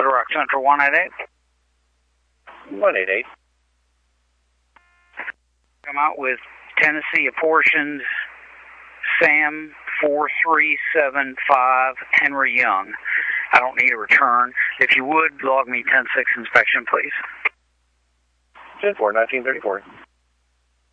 Little Rock Central 188. 188. Come out with Tennessee apportioned Sam 4375 Henry Young. I don't need a return. If you would, log me 10-6 inspection, please. 10-4, 1934.